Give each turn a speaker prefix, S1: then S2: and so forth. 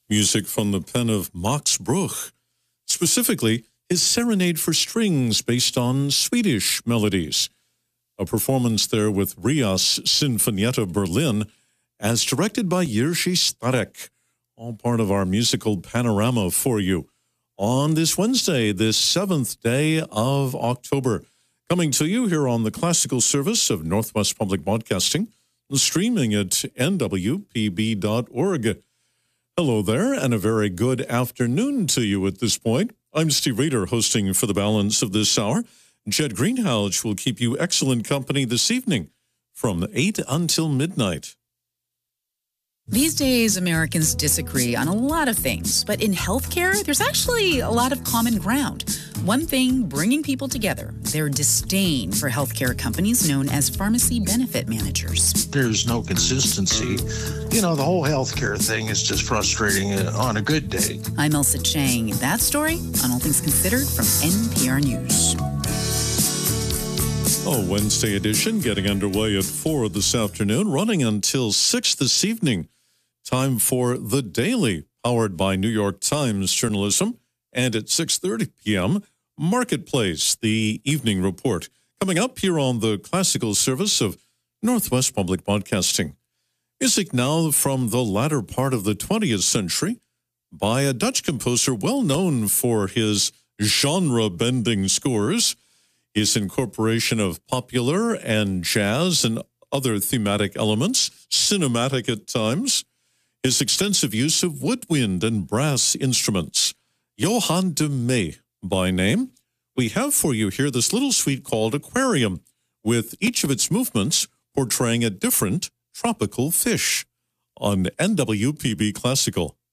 S1: Music from the pen of Max Bruch, specifically his Serenade for Strings based on Swedish melodies. A performance there with Rias Sinfonietta Berlin as directed by Jerzy Starek, all part of our musical panorama for you on this Wednesday, this 7th day of October. Coming to you here on the classical service of Northwest Public Broadcasting, streaming at nwpb.org. Hello there, and a very good afternoon to you at this point. I'm Steve Reeder, hosting for the balance of this hour. Jed Greenhouse will keep you excellent company this evening from 8 until midnight.
S2: These days, Americans disagree on a lot of things, but in healthcare, there's actually a lot of common ground. One thing bringing people together, their disdain for healthcare companies known as pharmacy benefit managers.
S3: There's no consistency. You know, the whole healthcare thing is just frustrating on a good day.
S2: I'm Elsa Chang. That story on All Things Considered from NPR News.
S1: Wednesday edition getting underway at 4 this afternoon, running until 6 this evening. Time for The Daily, powered by New York Times journalism. And at 6:30 p.m., Marketplace, the evening report. Coming up here on the classical service of Northwest Public Broadcasting. Music now from the latter part of the 20th century by a Dutch composer well known for his genre-bending scores, his incorporation of popular and jazz and other thematic elements, cinematic at times, his extensive use of woodwind and brass instruments. Johan de May by name. We have for you here this little suite called Aquarium, with each of its movements portraying a different tropical fish on NWPB Classical.